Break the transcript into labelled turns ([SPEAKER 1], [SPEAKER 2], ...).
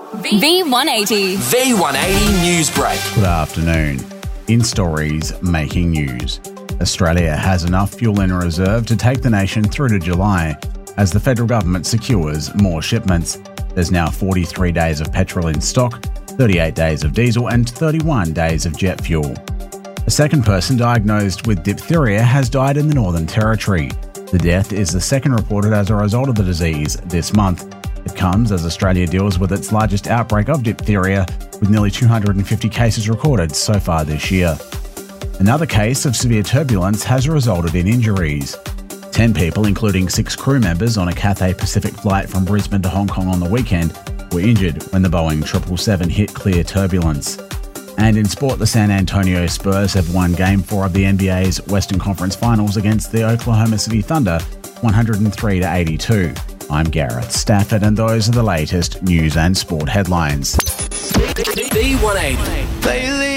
[SPEAKER 1] V180.
[SPEAKER 2] V180 News Break.
[SPEAKER 3] Good afternoon. In stories making news, Australia has enough fuel in reserve to take the nation through to July as the federal government secures more shipments. There's now 43 days of petrol in stock, 38 days of diesel and 31 days of jet fuel. A second person diagnosed with diphtheria has died in the Northern Territory. The death is the second reported as a result of the disease this month. It comes as Australia deals with its largest outbreak of diphtheria, with nearly 250 cases recorded so far this year. Another case of severe turbulence has resulted in injuries. 10 people, including 6 crew members on a Cathay Pacific flight from Brisbane to Hong Kong on the weekend, were injured when the Boeing 777 hit clear turbulence. And in sport, the San Antonio Spurs have won Game 4 of the NBA's Western Conference Finals against the Oklahoma City Thunder, 103-82. I'm Gareth Stafford, and those are the latest news and sport headlines.
[SPEAKER 2] V180.